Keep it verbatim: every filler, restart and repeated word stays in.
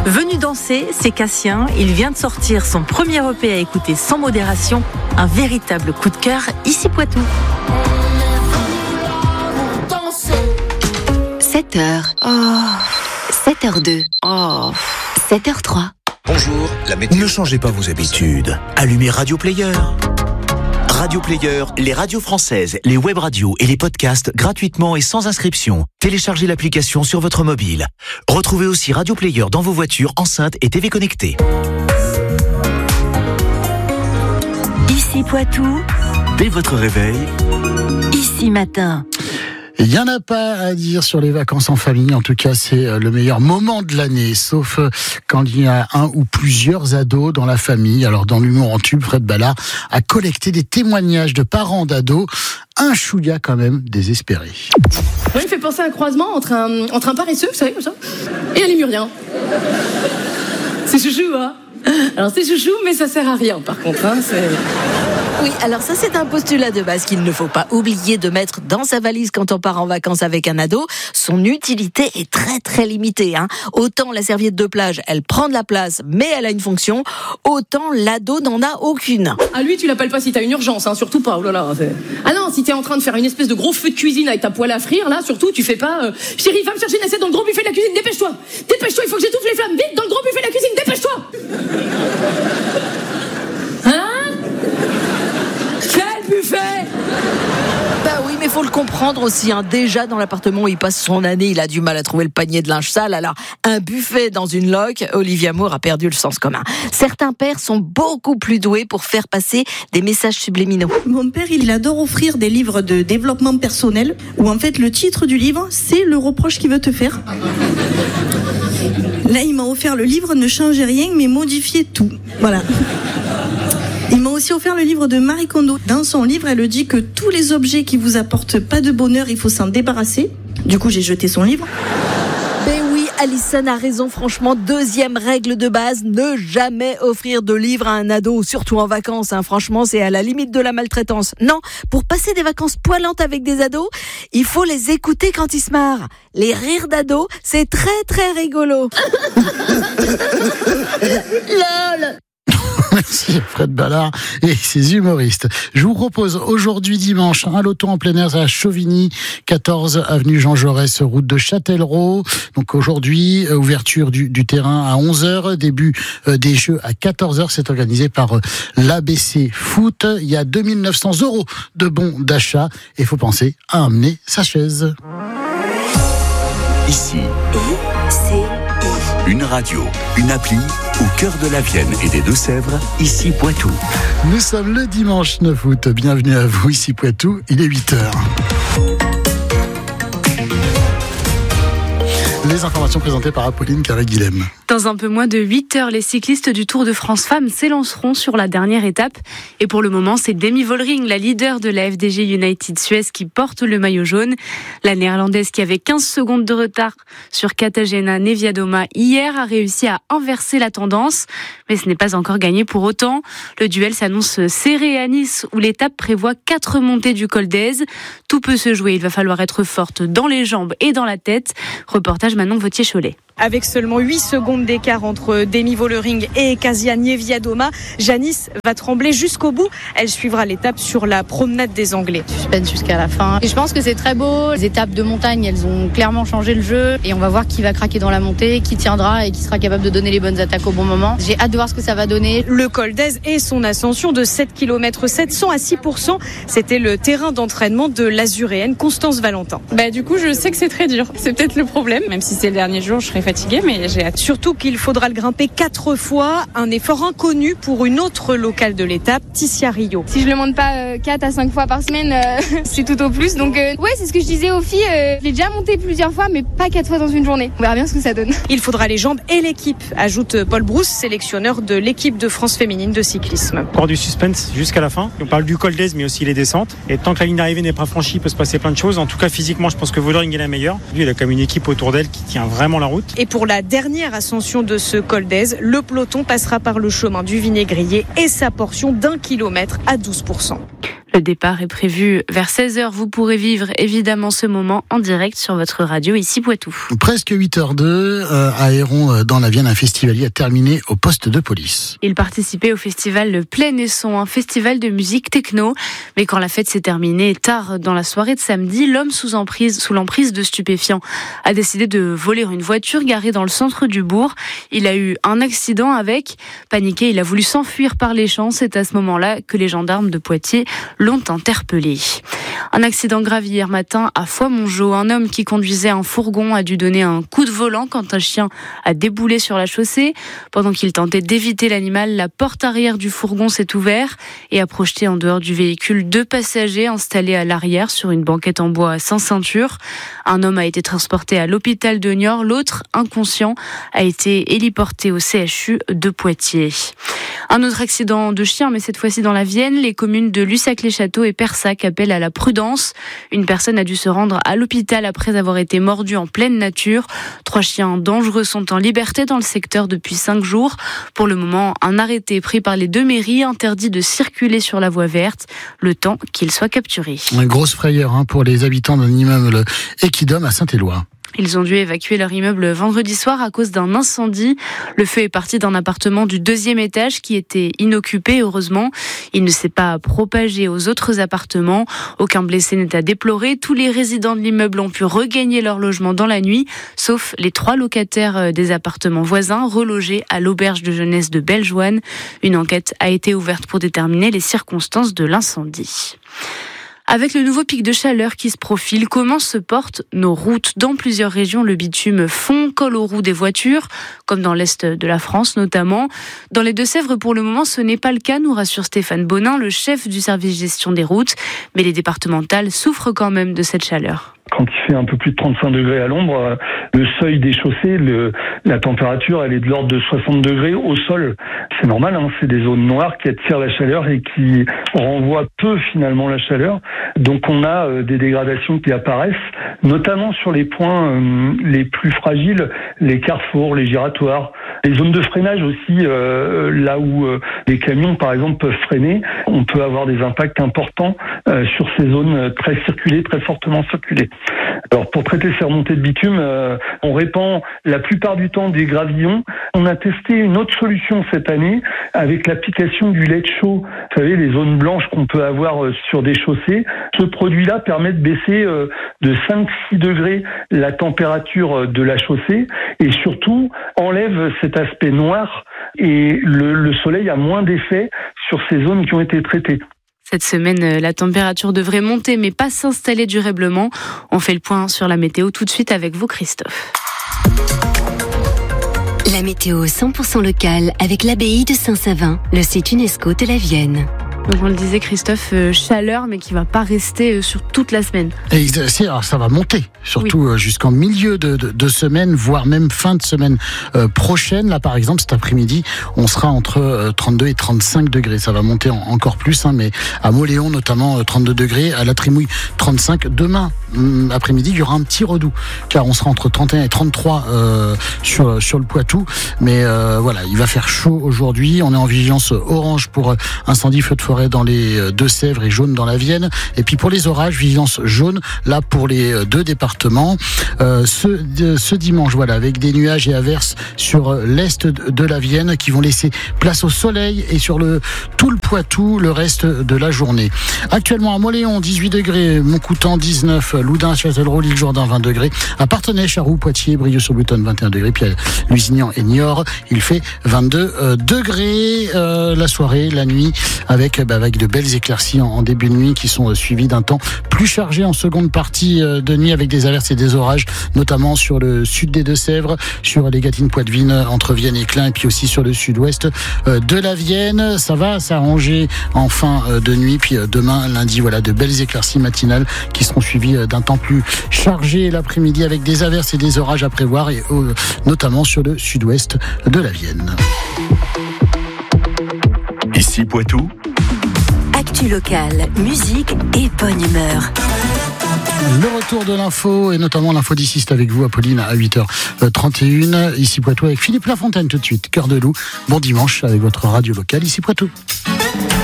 Venu danser, c'est Cassien. Il vient de sortir son premier E P à écouter sans modération. Un véritable coup de cœur, ici Poitou. sept heures. Oh. sept heures deux. Oh. sept heures trois. Bonjour, la météo. Ne changez pas vos habitudes. Allumez Radio Player. Radio Player, les radios françaises, les web radios et les podcasts gratuitement et sans inscription. Téléchargez l'application sur votre mobile. Retrouvez aussi Radio Player dans vos voitures, enceintes et T V connectées. Ici Poitou. Dès votre réveil. Ici Matin. Il n'y en a pas à dire sur les vacances en famille. En tout cas, c'est le meilleur moment de l'année, sauf quand il y a un ou plusieurs ados dans la famille. Alors, dans l'humour en tube, Fred Ballard a collecté des témoignages de parents d'ados. Un chouïa quand même désespéré. Moi, il me fait penser à un croisement entre un, entre un paresseux, vous savez, comme ça, et un lémurien. C'est chouchou, hein? Alors, c'est chouchou, mais ça sert à rien, par contre, hein, c'est... Oui, alors ça c'est un postulat de base qu'il ne faut pas oublier de mettre dans sa valise quand on part en vacances avec un ado. Son utilité est très très limitée. Hein. Autant la serviette de plage, elle prend de la place, mais elle a une fonction, autant l'ado n'en a aucune. Ah lui, tu l'appelles pas si t'as une urgence, hein, surtout pas. Oh là là, c'est... Ah non, si t'es en train de faire une espèce de gros feu de cuisine avec ta poêle à frire, là, surtout, tu fais pas... Euh, Chérie, va me chercher une assiette dans le gros buffet de la cuisine, dépêche-toi. Dépêche-toi, il faut que j'étouffe les flammes, vite, dans le gros buffet de la cuisine, dépêche-toi. Hein? Buffet. Bah oui, mais faut le comprendre aussi. Hein. Déjà, dans l'appartement où il passe son année, il a du mal à trouver le panier de linge sale. Alors, un buffet dans une loque, Olivia Moore a perdu le sens commun. Certains pères sont beaucoup plus doués pour faire passer des messages subliminaux. Mon père, il adore offrir des livres de développement personnel où en fait, le titre du livre, c'est le reproche qu'il veut te faire. Là, il m'a offert le livre Ne changez rien, mais modifiez tout. Voilà. Il m'a aussi offert le livre de Marie Kondo. Dans son livre, elle dit que tous les objets qui vous apportent pas de bonheur, il faut s'en débarrasser. Du coup, j'ai jeté son livre. Ben oui, Alison a raison, franchement. Deuxième règle de base, ne jamais offrir de livres à un ado, surtout en vacances. Hein. Franchement, c'est à la limite de la maltraitance. Non, pour passer des vacances poilantes avec des ados, il faut les écouter quand ils se marrent. Les rires d'ados, c'est très très rigolo. Lol. Merci Fred Ballard et ses humoristes. Je vous propose aujourd'hui dimanche un loto en plein air à Chauvigny, quatorze avenue Jean Jaurès, route de Châtellerault. Donc aujourd'hui, ouverture du, du terrain à onze heures, début euh, des jeux à quatorze heures. C'est organisé par euh, l'A B C Foot. Il y a deux mille neuf cents euros de bons d'achat et il faut penser à amener sa chaise. Ici, une radio, une appli au cœur de la Vienne et des Deux-Sèvres, ici Poitou. Nous sommes le dimanche neuf août. Bienvenue à vous, ici Poitou. Il est huit heures. Les informations présentées par Apolline Carré-Guilhem. Dans un peu moins de huit heures, les cyclistes du Tour de France Femmes s'élanceront sur la dernière étape. Et pour le moment, c'est Demi Vollering, la leader de la F D J United Suez, qui porte le maillot jaune. La néerlandaise, qui avait quinze secondes de retard sur Katarzyna Niewiadoma hier, a réussi à inverser la tendance. Mais ce n'est pas encore gagné pour autant. Le duel s'annonce serré à Nice, où l'étape prévoit quatre montées du col d'Aise. Tout peut se jouer, il va falloir être forte dans les jambes et dans la tête. Reportage Manon Vautier-Cholet. Avec seulement huit secondes d'écart entre Demi Vollering et Kasia Niewiadoma, Janice va trembler jusqu'au bout. Elle suivra l'étape sur la promenade des Anglais. Suspense jusqu'à la fin. Et je pense que c'est très beau. Les étapes de montagne, elles ont clairement changé le jeu. Et on va voir qui va craquer dans la montée, qui tiendra et qui sera capable de donner les bonnes attaques au bon moment. J'ai hâte de voir ce que ça va donner. Le col d'Aise et son ascension de sept kilomètres sept cents à six pour cent, c'était le terrain d'entraînement de l'azuréenne Constance Valentin. Bah, du coup, je sais que c'est très dur. C'est peut-être le problème. Même si c'est le dernier jour, je serai fatiguée, mais j'ai hâte. Surtout qu'il faudra le grimper quatre fois, un effort inconnu pour une autre locale de l'étape, Tissia Rio. Si je le monte pas euh, quatre à cinq fois par semaine, euh, c'est tout au plus. Donc euh, ouais, c'est ce que je disais aux filles, euh, je l'ai déjà monté plusieurs fois, mais pas quatre fois dans une journée. On verra bien ce que ça donne. Il faudra les jambes et l'équipe, ajoute Paul Brousse, sélectionneur de l'équipe de France féminine de cyclisme. Encore du suspense jusqu'à la fin. On parle du col d'Aise, mais aussi les descentes. Et tant que la ligne d'arrivée n'est pas franchie, il peut se passer plein de choses. En tout cas, physiquement, je pense que Vollering est la meilleure. Lui, il a quand même une équipe autour d'elle qui tient vraiment la route. Et pour la dernière ascension de ce col d'Aise, le peloton passera par le chemin du Vinaigrier et sa portion d'un kilomètre à douze pour cent. Le départ est prévu vers seize heures. Vous pourrez vivre évidemment ce moment en direct sur votre radio ici Poitou. Presque huit heures deux, euh, à Héron, dans la Vienne, un festivalier a terminé au poste de police. Il participait au festival Le Plein et Son, un festival de musique techno. Mais quand la fête s'est terminée tard dans la soirée de samedi, l'homme sous emprise, sous l'emprise de stupéfiants a décidé de voler une voiture garée dans le centre du bourg. Il a eu un accident avec. Paniqué, il a voulu s'enfuir par les champs. C'est à ce moment-là que les gendarmes de Poitiers l'ont interpellé. Un accident grave hier matin à Foix-Mongeau. Un homme qui conduisait un fourgon a dû donner un coup de volant quand un chien a déboulé sur la chaussée. Pendant qu'il tentait d'éviter l'animal, la porte arrière du fourgon s'est ouverte et a projeté en dehors du véhicule deux passagers installés à l'arrière sur une banquette en bois sans ceinture. Un homme a été transporté à l'hôpital de Niort. L'autre, inconscient, a été héliporté au C H U de Poitiers. Un autre accident de chien, mais cette fois-ci dans la Vienne. Les communes de Lussac-les-Châteaux et Persac appellent à la prudence. Une personne a dû se rendre à l'hôpital après avoir été mordue en pleine nature. Trois chiens dangereux sont en liberté dans le secteur depuis cinq jours. Pour le moment, un arrêté pris par les deux mairies interdit de circuler sur la voie verte le temps qu'ils soient capturés. Une grosse frayeur hein, pour les habitants d'un immeuble Equidom à Saint-Éloi. Ils ont dû évacuer leur immeuble vendredi soir à cause d'un incendie. Le feu est parti d'un appartement du deuxième étage qui était inoccupé, heureusement. Il ne s'est pas propagé aux autres appartements. Aucun blessé n'est à déplorer. Tous les résidents de l'immeuble ont pu regagner leur logement dans la nuit, sauf les trois locataires des appartements voisins relogés à l'auberge de jeunesse de Bellejoine. Une enquête a été ouverte pour déterminer les circonstances de l'incendie. Avec le nouveau pic de chaleur qui se profile, comment se portent nos routes ? Dans plusieurs régions, le bitume fond, colle aux roues des voitures, comme dans l'est de la France notamment. Dans les Deux-Sèvres, pour le moment, ce n'est pas le cas, nous rassure Stéphane Bonin, le chef du service gestion des routes. Mais les départementales souffrent quand même de cette chaleur. Quand il fait un peu plus de trente-cinq degrés à l'ombre, le seuil des chaussées, le, la température, elle est de l'ordre de soixante degrés au sol. C'est normal, hein, c'est des zones noires qui attirent la chaleur et qui renvoient peu finalement la chaleur. Donc on a euh, des dégradations qui apparaissent, notamment sur les points euh, les plus fragiles, les carrefours, les giratoires, les zones de freinage aussi, euh, là où euh, les camions par exemple peuvent freiner, on peut avoir des impacts importants euh, sur ces zones très circulées, très fortement circulées. Alors pour traiter ces remontées de bitume, euh, on répand la plupart du temps des gravillons. On a testé une autre solution cette année avec l'application du lait chaud. Vous savez, les zones blanches qu'on peut avoir euh, sur des chaussées. Ce produit-là permet de baisser euh, de cinq à six degrés la température de la chaussée et surtout enlève cet aspect noir et le, le soleil a moins d'effet sur ces zones qui ont été traitées. Cette semaine, la température devrait monter mais pas s'installer durablement. On fait le point sur la météo tout de suite avec vous, Christophe. La météo cent pour cent locale avec l'abbaye de Saint-Savin, le site UNESCO de la Vienne. Donc on le disait, Christophe, euh, chaleur, mais qui va pas rester euh, sur toute la semaine. Et alors ça va monter, surtout oui. euh, jusqu'en milieu de, de, de semaine, voire même fin de semaine euh, prochaine. Là, par exemple, cet après-midi, on sera entre euh, trente-deux et trente-cinq degrés. Ça va monter en, encore plus, hein, mais à Mauléon notamment, euh, trente-deux degrés. À la Trimouille, trente-cinq. Demain hum, après-midi, il y aura un petit redout, car on sera entre trente et un et trente-trois euh, sur, sur le Poitou. Mais euh, voilà, il va faire chaud aujourd'hui. On est en vigilance orange pour euh, incendie, feu de forêt dans les Deux-Sèvres et jaune dans la Vienne. Et puis pour les orages, vigilance jaune là pour les deux départements. Euh, ce, de, ce dimanche, voilà, avec des nuages et averses sur l'est de la Vienne qui vont laisser place au soleil et sur le tout le Poitou le reste de la journée. Actuellement à Mauléon, dix-huit degrés, Montcoutan dix-neuf, Loudun, Châtellerault, l'île Jourdain vingt degrés, à Parthenay, Charroux, Poitiers, Brieux-sur-Boutonne vingt et un degrés, puis à Lusignan et Niort, il fait vingt-deux degrés euh, la soirée, la nuit, avec bah, avec de belles éclaircies en, en début de nuit qui sont euh, suivies d'un temps plus chargé en seconde partie euh, de nuit avec des averses et des orages, notamment sur le sud des Deux-Sèvres, sur les Gâtines-Poitevine, entre Vienne et Clin, et puis aussi sur le sud-ouest euh, de la Vienne. Ça va s'arranger en fin euh, de nuit, puis euh, demain, lundi, voilà, de belles éclaircies matinales qui seront suivies euh, d'un temps plus chargé l'après-midi avec des averses et des orages à prévoir, et euh, notamment sur le sud-ouest de la Vienne. Ici Poitou. Actu locale, musique et bonne humeur. Le retour de l'info, et notamment l'info d'ici, c'est avec vous, Apolline, à huit heures trente et une. Ici Poitou avec Philippe Lafontaine tout de suite. Cœur de loup. Bon dimanche avec votre radio locale, ici Poitou.